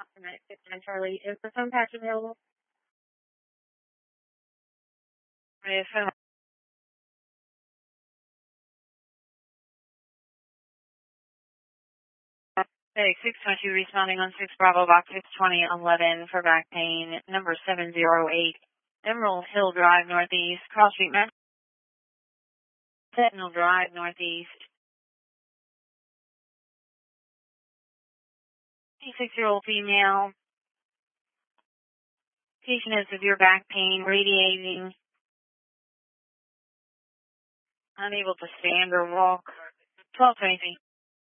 Charlie, is the phone patch available? If Hey, 622 responding on 6 Bravo Box 62011 for back pain, number 708, Emerald Hill Drive Northeast, Cross Street, Sentinel Drive Northeast. 26-year-old female. Patient has severe back pain, radiating, unable to stand or walk. 1223.